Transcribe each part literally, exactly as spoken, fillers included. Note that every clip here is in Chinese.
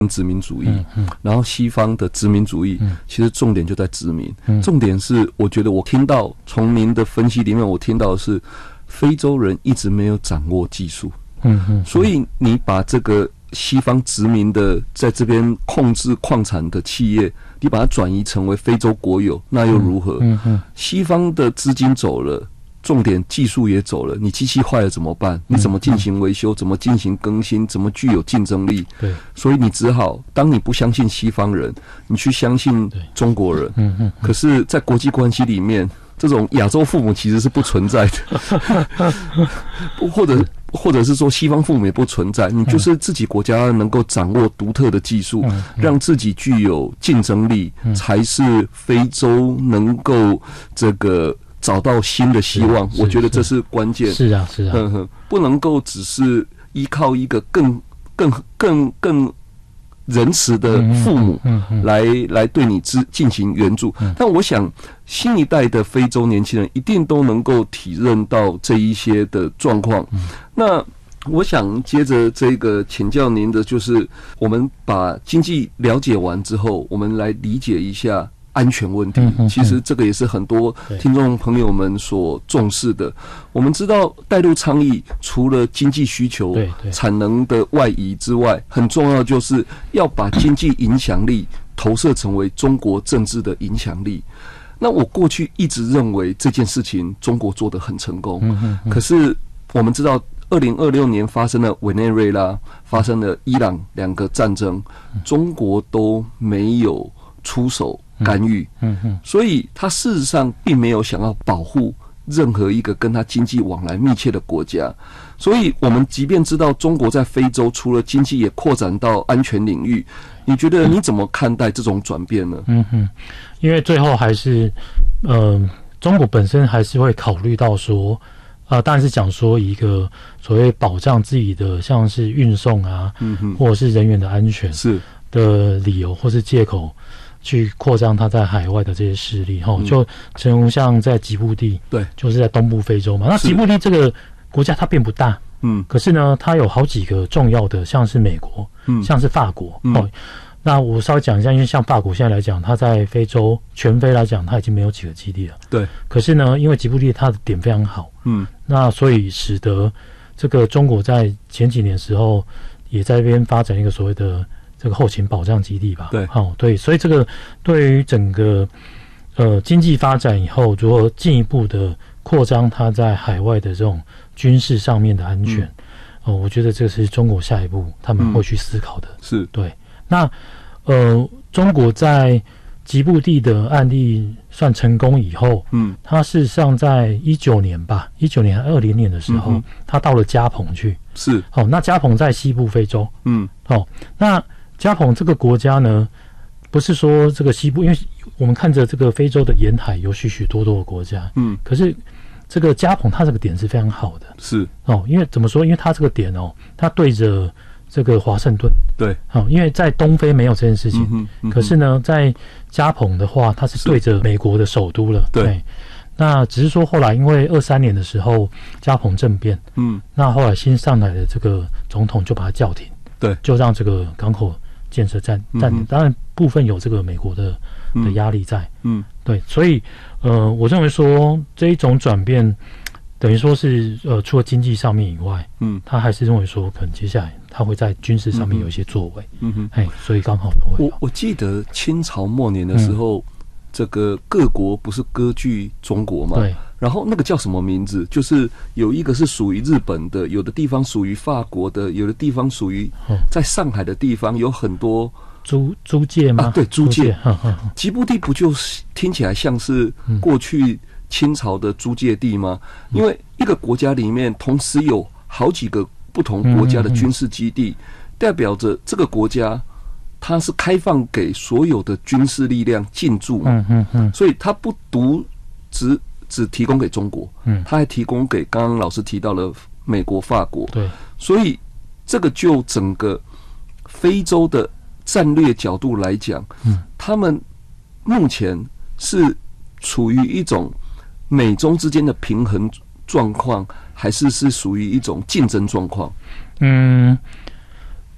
殖民主义，嗯嗯、然后西方的殖民主义，嗯、其实重点就在殖民。嗯、重点是，我觉得我听到从您的分析里面，我听到的是非洲人一直没有掌握技术，嗯嗯，所以你把这个西方殖民的在这边控制矿产的企业，你把它转移成为非洲国有，那又如何？嗯嗯，西方的资金走了。重点技术也走了，你机器坏了怎么办？你怎么进行维修？怎么进行更新？怎么具有竞争力？对，所以你只好，当你不相信西方人，你去相信中国人。嗯嗯。可是，在国际关系里面，这种亚洲父母其实是不存在的，或者或者是说西方父母也不存在。你就是自己国家能够掌握独特的技术，让自己具有竞争力，才是非洲能够这个。找到新的希望，我觉得这是关键。 是啊，是啊， 呵呵，不能够只是依靠一个更、更、更、更仁慈的父母来来对你进行援助。但我想，新一代的非洲年轻人一定都能够体认到这一些的状况。那我想接着这个请教您的，就是我们把经济了解完之后，我们来理解一下。安全问题，其实这个也是很多听众朋友们所重视的。我们知道带路倡议除了经济需求、产能的外移之外，很重要就是要把经济影响力投射成为中国政治的影响力。那我过去一直认为这件事情中国做得很成功，可是我们知道二零二六年发生了委内瑞拉、发生了伊朗两个战争，中国都没有出手干预，嗯嗯，所以他事实上并没有想要保护任何一个跟他经济往来密切的国家，所以我们即便知道中国在非洲除了经济也扩展到安全领域，你觉得你怎么看待这种转变呢？ 嗯哼，因为最后还是，呃，中国本身还是会考虑到说，呃，当然是讲说一个所谓保障自己的像是运送啊，嗯哼，或者是人员的安全是的理由或是借口。去扩张它在海外的这些势力，哈、嗯，就正如像在吉布地，对，就是在东部非洲嘛。那吉布地这个国家它并不大，嗯，可是呢，它有好几个重要的，像是美国，嗯，像是法国，嗯、哦。那我稍微讲一下，因为像法国现在来讲，它在非洲全非来讲，它已经没有几个基地了，对。可是呢，因为吉布地它的点非常好，嗯，那所以使得这个中国在前几年时候也在这边发展一个所谓的。这个后勤保障基地吧，对，好、哦，对，所以这个对于整个呃经济发展以后，如何进一步的扩张它在海外的这种军事上面的安全，哦、嗯呃，我觉得这是中国下一步他们会去思考的，嗯、是对。那呃，中国在吉布地的案例算成功以后，嗯，它事实上在一九年吧，一九年二零年的时候，他、嗯、到了加蓬去，是，好、哦，那加蓬在西部非洲，嗯，好、哦，那。加蓬这个国家呢，不是说这个西部，因为我们看着这个非洲的沿海有许许多多的国家，嗯，可是这个加蓬它这个点是非常好的，是哦，因为怎么说？因为它这个点哦，它对着这个华盛顿，对，好、哦，因为在东非没有这件事情，嗯嗯、可是呢，在加蓬的话，它是对着美国的首都了，对。对那只是说后来因为二三年的时候加蓬政变，嗯，那后来新上来的这个总统就把它叫停，对，就让这个港口。建设暂暂停，当然部分有这个美国的的压力在，嗯，对，所以呃，我认为说这一种转变，等于说是呃，除了经济上面以外，嗯，他还是认为说，可能接下来他会在军事上面有一些作为，嗯哼，哎，所以刚好都会。 我我记得清朝末年的时候，嗯、这个各国不是割据中国嘛，对。然后那个叫什么名字？就是有一个是属于日本的，有的地方属于法国的，有的地方属于在上海的地方有很多租租界吗？ 啊，对，租界。吉布地不就是听起来像是过去清朝的租界地吗？嗯、因为一个国家里面同时有好几个不同国家的军事基地，嗯嗯嗯、代表着这个国家它是开放给所有的军事力量进驻嘛，嗯嗯嗯，所以它不独只。只提供给中国，嗯，他还提供给刚刚老师提到了美国、法国，对，所以这个就整个非洲的战略角度来讲，嗯，他们目前是处于一种美中之间的平衡状况，还是是属于一种竞争状况？ 嗯，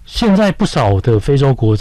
现在不少的非洲国